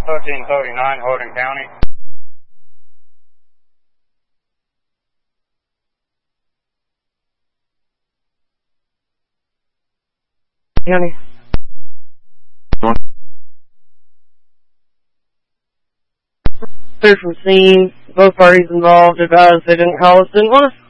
1339, Hardin County. County. Clear from scene. Both parties involved advised they didn't call us, didn't want us.